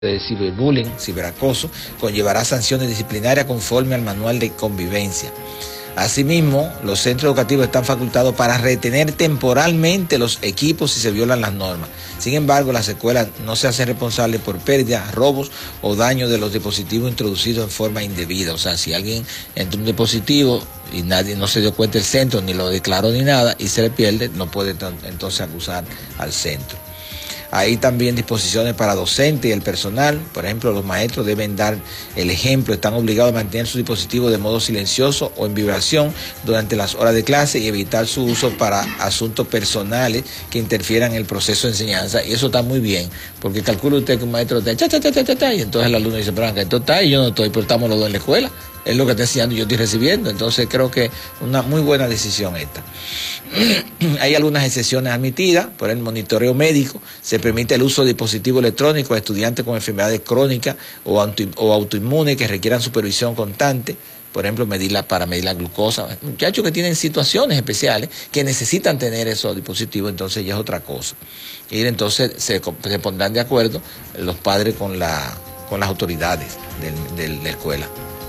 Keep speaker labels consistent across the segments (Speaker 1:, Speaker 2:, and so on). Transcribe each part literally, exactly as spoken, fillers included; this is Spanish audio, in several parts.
Speaker 1: de ciberbullying, ciberacoso, conllevará sanciones disciplinarias conforme al manual de convivencia. Asimismo, los centros educativos están facultados para retener temporalmente los equipos si se violan las normas. Sin embargo, las escuelas no se hacen responsables por pérdidas, robos o daño de los dispositivos introducidos en forma indebida. O sea, si alguien entra un dispositivo y nadie no se dio cuenta del centro, ni lo declaró ni nada, y se le pierde, no puede entonces acusar al centro. Hay también disposiciones para docentes y el personal. Por ejemplo, los maestros deben dar el ejemplo, están obligados a mantener su dispositivo de modo silencioso o en vibración durante las horas de clase y evitar su uso para asuntos personales que interfieran en el proceso de enseñanza. Y eso está muy bien, porque calcula usted que un maestro está cha, cha, cha, cha, cha, cha, y entonces el alumno dice, pero acá esto está y yo no estoy, pero estamos los dos en la escuela. Es lo que está enseñando y yo estoy recibiendo. Entonces creo que una muy buena decisión esta. Hay algunas excepciones admitidas. Por el monitoreo médico se permite el uso de dispositivos electrónicos a estudiantes con enfermedades crónicas o, auto, o autoinmunes que requieran supervisión constante. Por ejemplo, medirla para medir la glucosa. Muchachos que tienen situaciones especiales que necesitan tener esos dispositivos, entonces ya es otra cosa. Y entonces se, se pondrán de acuerdo los padres con, la, con las autoridades de, de la escuela.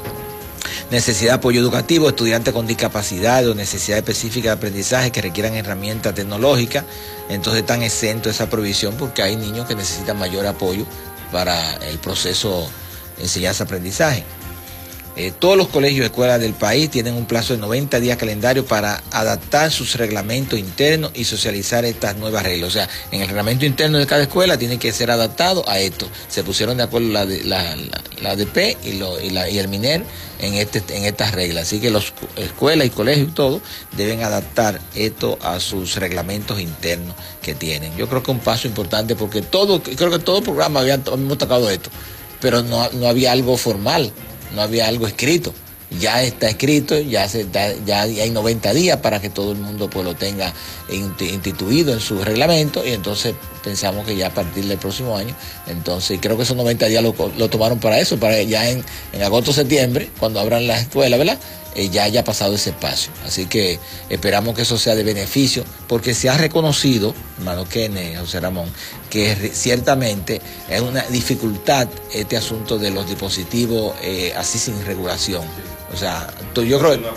Speaker 1: Necesidad de apoyo educativo, estudiantes con discapacidad o necesidad específica de aprendizaje que requieran herramientas tecnológicas, entonces están exentos de esa provisión porque hay niños que necesitan mayor apoyo para el proceso de enseñanza-aprendizaje. Eh, todos los colegios y escuelas del país tienen un plazo de noventa días calendario para adaptar sus reglamentos internos y socializar estas nuevas reglas. O sea, en el reglamento interno de cada escuela tiene que ser adaptado a esto. Se pusieron de acuerdo la, de, la, la, la A D P y, lo, y, la, y el MINER en, este, en estas reglas. Así que las escuelas y colegios y todo deben adaptar esto a sus reglamentos internos que tienen. Yo creo que es un paso importante porque todo, creo que todo programa había, hemos tocado esto, pero no, no había algo formal. No había algo escrito, ya está escrito, ya, se da, ya hay noventa días para que todo el mundo pues lo tenga instituido en su reglamento y entonces pensamos que ya a partir del próximo año, entonces creo que esos noventa días lo, lo tomaron para eso, para ya en, en agosto, septiembre, cuando abran las escuelas, ¿verdad? Eh, ya haya pasado ese espacio. Así que esperamos que eso sea de beneficio, porque se ha reconocido, hermano Kenneth, José Ramón, que ciertamente es una dificultad este asunto de los dispositivos eh, así sin regulación. O sea, yo creo que...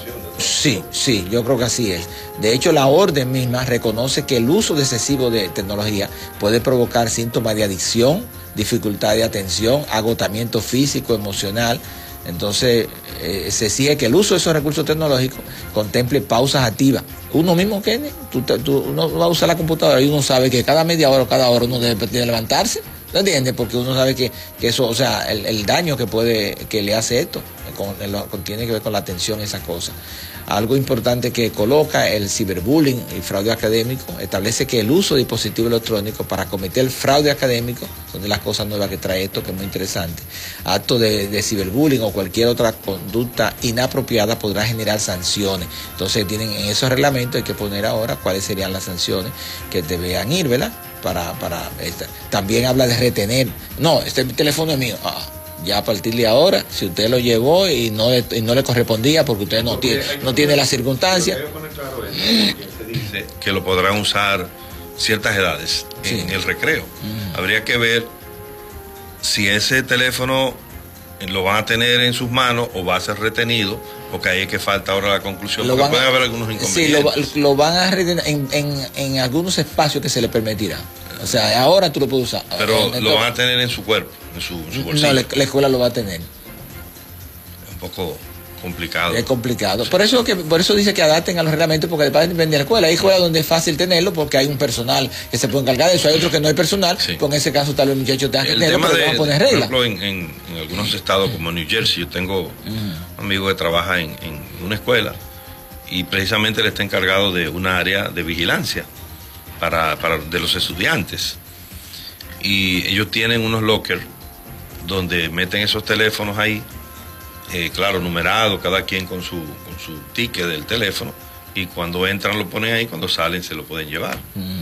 Speaker 1: Sí, sí, yo creo que así es. De hecho, la orden misma reconoce que el uso excesivo de tecnología puede provocar síntomas de adicción, dificultad de atención, agotamiento físico, emocional. Entonces, eh, se exige que el uso de esos recursos tecnológicos contemple pausas activas. Uno mismo, Kenny, tú, tú, uno va a usar la computadora y uno sabe que cada media hora o cada hora uno debe, debe levantarse, ¿no entiendes? Porque uno sabe que, que eso, o sea, el, el daño que puede, que le hace esto, con, con, tiene que ver con la atención, esas cosas. Algo importante que coloca el ciberbullying y fraude académico, establece que el uso de dispositivos electrónicos para cometer fraude académico, son de las cosas nuevas que trae esto, que es muy interesante. Actos de, de ciberbullying o cualquier otra conducta inapropiada podrá generar sanciones. Entonces tienen en esos reglamentos, hay que poner ahora cuáles serían las sanciones que deberían ir, ¿verdad? Para, para esta. También habla de retener. No, este teléfono es mío. Ah, ya a partir de ahora, si usted lo llevó y no, y no le correspondía porque usted no tiene, no tiene las circunstancias.
Speaker 2: Se dice que lo podrán usar ciertas edades en sí. el recreo. Uh-huh. Habría que ver si ese teléfono lo van a tener en sus manos o va a ser retenido, porque ahí es que falta ahora la conclusión,
Speaker 1: lo
Speaker 2: porque puede
Speaker 1: a,
Speaker 2: haber algunos inconvenientes.
Speaker 1: Sí, lo, lo van a retener en, en, en algunos espacios que se le permitirá. O sea, ahora tú lo puedes usar.
Speaker 2: Pero
Speaker 1: entonces,
Speaker 2: lo van a tener en su cuerpo, en su, en su bolsillo.
Speaker 1: No, la, la escuela lo va a tener.
Speaker 2: Es un poco complicado.
Speaker 1: Es complicado. Sí. Por eso que por eso dice que adapten a los reglamentos, porque después depende de la escuela. Hay escuelas donde es fácil tenerlo porque hay un personal que se puede encargar de eso. Hay otros que no hay personal, sí. pues en ese caso tal vez el muchacho tenga que tenerlo, pero
Speaker 2: de,
Speaker 1: van a poner reglas.
Speaker 2: Por ejemplo, en, en, en algunos estados como New Jersey, yo tengo uh-huh. un amigo que trabaja en, en una escuela y precisamente él está encargado de una área de vigilancia para, para de los estudiantes. Y ellos tienen unos lockers donde meten esos teléfonos ahí, eh, claro, numerados, cada quien con su, con su ticket del teléfono, y cuando entran lo ponen ahí, cuando salen se lo pueden llevar. Mm.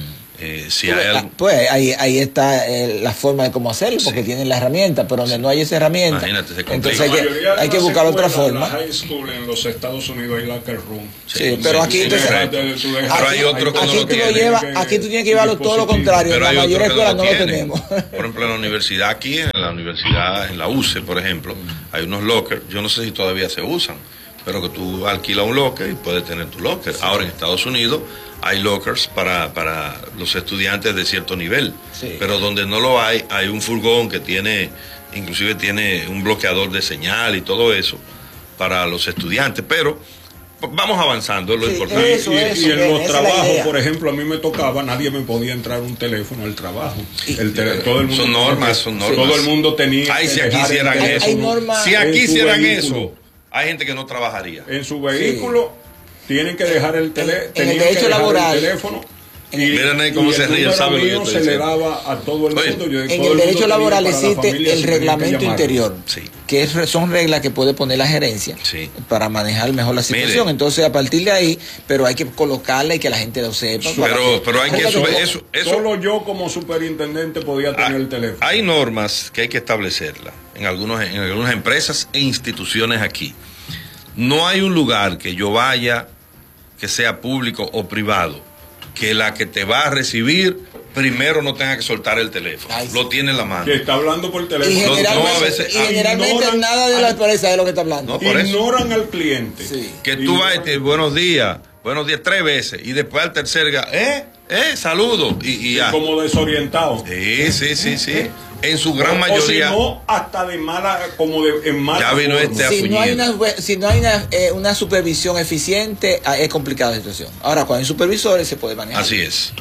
Speaker 2: Eh, si
Speaker 1: pues,
Speaker 2: hay algo...
Speaker 1: pues ahí, ahí está eh, la forma de cómo hacerlo, porque sí. tienen la herramienta, pero donde sí. no hay esa herramienta, entonces hay que, hay que buscar otra forma.
Speaker 3: La high school en los Estados Unidos hay locker room.
Speaker 1: Sí, sí pero aquí, entonces,
Speaker 2: pero hay otro que
Speaker 1: aquí,
Speaker 2: no lo
Speaker 1: tú
Speaker 2: tiene.
Speaker 1: Lleva, aquí tú tienes que llevarlo todo lo contrario.
Speaker 2: Pero
Speaker 1: en la mayoría de escuelas no lo tenemos.
Speaker 2: Por ejemplo, en la universidad aquí, en la universidad, en la U C E, por ejemplo, hay unos lockers, yo no sé si todavía se usan, pero que tú alquilas un locker y puedes tener tu locker. Sí. Ahora en Estados Unidos hay lockers para, para los estudiantes de cierto nivel, sí. pero donde no lo hay, hay un furgón que tiene, inclusive tiene un bloqueador de señal y todo eso para los estudiantes, pero vamos avanzando, es lo sí, importante.
Speaker 3: Eso, y, eso, y en los trabajos, por ejemplo, a mí me tocaba, nadie me podía entrar un teléfono al trabajo. El tele, todo el mundo
Speaker 2: son normas, son normas.
Speaker 3: Todo el mundo tenía
Speaker 2: Ay,
Speaker 3: que
Speaker 2: si aquí hicieran eso.
Speaker 1: Hay normas,
Speaker 2: si aquí hicieran eso, hay gente que no trabajaría.
Speaker 3: En su vehículo sí. tienen que dejar el, tele,
Speaker 1: en, en el derecho laboral,
Speaker 3: el teléfono.
Speaker 2: Y, Miren ahí cómo se ríe, sabe lo que yo
Speaker 3: se le daba a todo el mundo. Yo,
Speaker 1: en
Speaker 3: todo
Speaker 1: el derecho laboral
Speaker 3: existe
Speaker 1: el reglamento interior,
Speaker 2: sí.
Speaker 1: que es, son reglas que puede poner la gerencia
Speaker 2: sí.
Speaker 1: para manejar mejor la situación. Mire, entonces, a partir de ahí, pero hay que colocarla y que la gente lo sepa.
Speaker 2: Pero,
Speaker 1: que,
Speaker 2: pero hay que eso, eso, eso.
Speaker 3: Solo yo como superintendente podía tener
Speaker 2: hay,
Speaker 3: el teléfono.
Speaker 2: Hay normas que hay que establecerlas en, algunos, en algunas empresas e instituciones aquí. No hay un lugar que yo vaya, que sea público o privado, que la que te va a recibir primero no tenga que soltar el teléfono. Ay, sí. Lo tiene en la mano.
Speaker 3: Que está hablando por teléfono.
Speaker 1: Y generalmente, no, a veces, y generalmente ignoran, nada de la empresa es lo que está hablando.
Speaker 2: No, por
Speaker 3: ignoran
Speaker 2: eso.
Speaker 3: al cliente.
Speaker 1: Sí.
Speaker 2: Que tú vas y te buenos días, buenos días tres veces y después al tercer día, eh, eh, saludo. Y, y ya.
Speaker 3: Como desorientado.
Speaker 2: Sí, sí, sí, sí. En su gran
Speaker 3: o,
Speaker 2: mayoría.
Speaker 3: O si no, hasta de mala, como de en mala.
Speaker 2: Ya vino
Speaker 3: forma.
Speaker 2: este
Speaker 1: si no hay una, si no hay una, eh, una supervisión eficiente, es complicada la situación. Ahora, cuando hay supervisores, se puede manejar.
Speaker 2: Así es.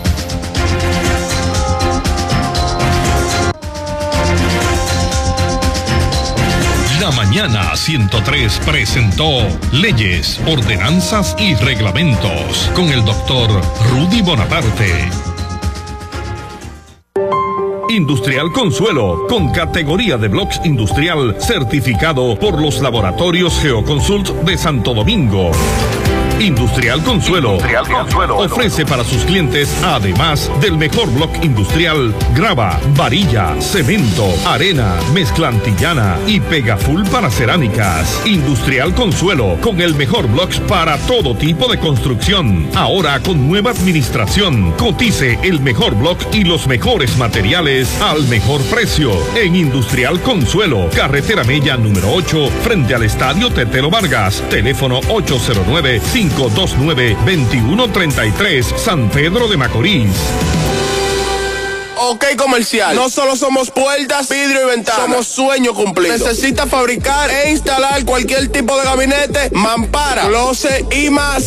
Speaker 4: La Mañana ciento tres presentó Leyes, Ordenanzas y Reglamentos con el doctor Rudy Bonaparte. Industrial Consuelo, con categoría de blocks industrial, certificado por los laboratorios Geoconsult de Santo Domingo. Industrial Consuelo, Industrial Consuelo ofrece para sus clientes, además del mejor block industrial, grava, varilla, cemento, arena, mezcla antillana y pegaful para cerámicas. Industrial Consuelo, con el mejor blocks para todo tipo de construcción. Ahora con nueva administración. Cotice el mejor block y los mejores materiales al mejor precio. En Industrial Consuelo, carretera Mella número ocho, frente al Estadio Tetelo Vargas. Teléfono ocho cero nueve, cinco dos nueve, dos uno tres tres, San Pedro de Macorís.
Speaker 5: Ok, comercial. No solo somos puertas, vidrio y ventanas. Somos sueño cumplido. Necesita fabricar e instalar cualquier tipo de gabinete, mampara, closet y más.